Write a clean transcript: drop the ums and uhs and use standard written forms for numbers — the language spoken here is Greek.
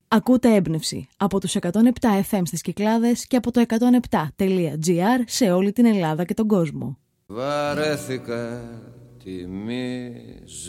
Ακούτε Έμπνευση από τους 107 FM στις Κυκλάδες και από το 107.gr σε όλη την Ελλάδα και τον κόσμο. Βαρέθηκα τη μίζερη